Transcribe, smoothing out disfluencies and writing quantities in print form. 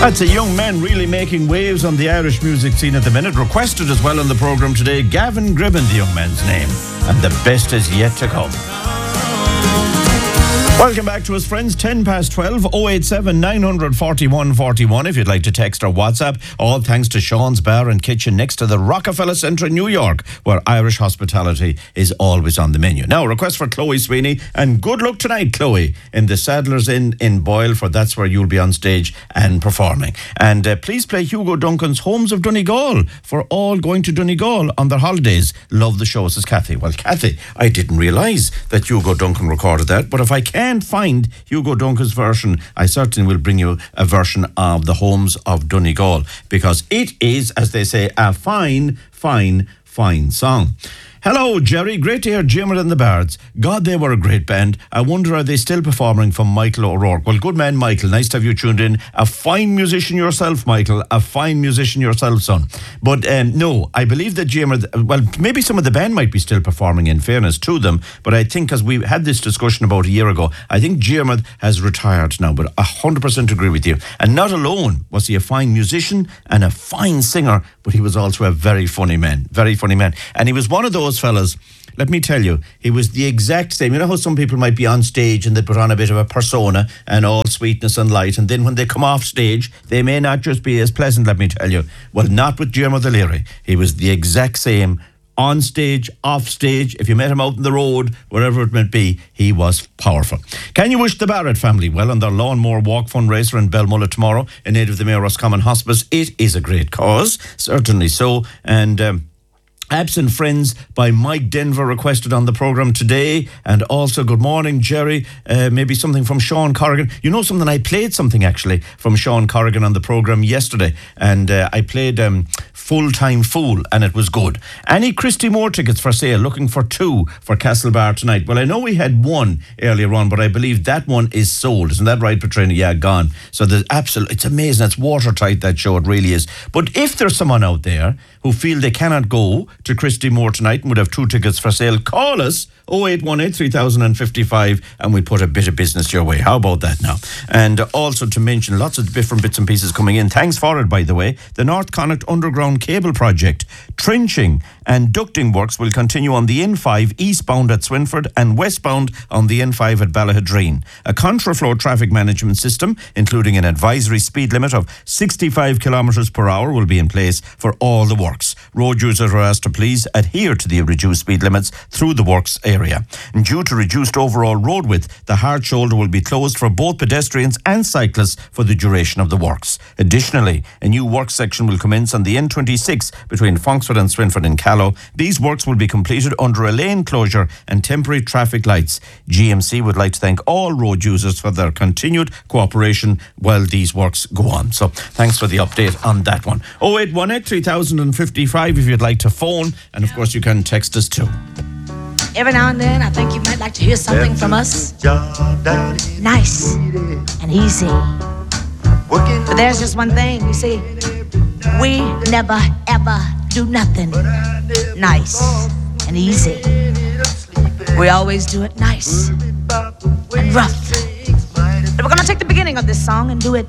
That's a young man really making waves on the Irish music scene at the minute. Requested as well on the programme today, Gavin Gribben, the young man's name. And the best is yet to come. Welcome back to us, friends. 10 past 12, 087 941 41 if you'd like to text or WhatsApp. All thanks to Sean's Bar and Kitchen next to the Rockefeller Centre in New York, where Irish hospitality is always on the menu. Now, request for Chloe Sweeney, and good luck tonight, Chloe, in the Sadler's Inn in Boyle, for that's where you'll be on stage and performing. And please play Hugo Duncan's Homes of Donegal for all going to Donegal on their holidays. Love the show, says Kathy. Well, Kathy, I didn't realise that Hugo Duncan recorded that, but if I can't find Hugo Duncan's version, I certainly will bring you a version of the Homes of Donegal, because it is, as they say, a fine song. Hello, Jerry. Great to hear Jimmer and the Bards. God, they were a great band. I wonder, are they still performing? From Michael O'Rourke. Well, good man, Michael. Nice to have you tuned in. A fine musician yourself, Michael. A fine musician yourself, son. But no, I believe that Jimmer, well, maybe some of the band might be still performing, in fairness to them. But I think, as we had this discussion about a year ago, I think Jimmer has retired now. But 100% agree with you. And not alone was he a fine musician and a fine singer, but he was also a very funny man. Very funny man. And he was one of those fellas, let me tell you, he was the exact same. You know how some people might be on stage and they put on a bit of a persona and all sweetness and light, and then when they come off stage, they may not just be as pleasant, let me tell you. Well, not with Diarmuid O'Leary. He was the exact same on stage, off stage. If you met him out on the road, wherever it might be, he was powerful. Can you wish the Barrett family well on their Lawnmower Walk fundraiser in Belmullet tomorrow in aid of the Mayor Roscommon Hospice? It is a great cause, certainly so. And Absent Friends by Mike Denver requested on the programme today. And also, good morning, Jerry. Maybe something from Sean Corrigan. You know something? I played something actually from Sean Corrigan on the programme yesterday. And I played Full Time Fool, and it was good. Any Christy Moore tickets for sale? Looking for 2 for Castlebar tonight. Well, I know we had 1 earlier on, but I believe that one is sold. Isn't that right, Petrina? Yeah, gone. So it's amazing. It's watertight, that show. It really is. But if there's someone out there who feel they cannot go to Christy Moore tonight and would have 2 tickets for sale, call us 0818 3055 and we put a bit of business your way. How about that now? And also to mention, lots of different bits and pieces coming in. Thanks for it, by the way. The North Connacht Underground Cable Project. Trenching and ducting works will continue on the N5 eastbound at Swinford and westbound on the N5 at Ballahadreen. A contraflow traffic management system, including an advisory speed limit of 65 kilometres per hour, will be in place for all the works. Road users are asked to please adhere to the reduced speed limits through the works area. And due to reduced overall road width, the hard shoulder will be closed for both pedestrians and cyclists for the duration of the works. Additionally, a new work section will commence on the N26 between Fonksford and Swinford in Callow. These works will be completed under a lane closure and temporary traffic lights. GMC would like to thank all road users for their continued cooperation while these works go on. So thanks for the update on that one. 0818 3055 if you'd like to phone, and of course you can text us too. Every now and then, I think you might like to hear something from us. Nice and easy. But there's just one thing, you see. We never, ever do nothing nice and easy. We always do it nice and rough. And we're going to take the beginning of this song and do it